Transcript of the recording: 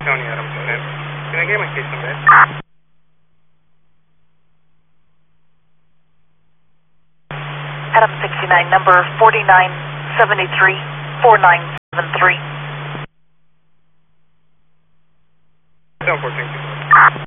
Tony Adams, man. Can I get my case number? Adam 69, number 4973 4973. 7-4, thank you.